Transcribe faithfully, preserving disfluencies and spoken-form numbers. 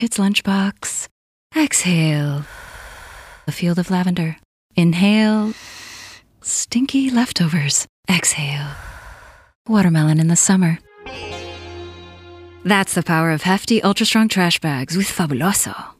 It's lunchbox. Exhale. A field of lavender. Inhale. Stinky leftovers. Exhale. Watermelon in the summer. That's the power of hefty, ultra-strong trash bags with Fabuloso.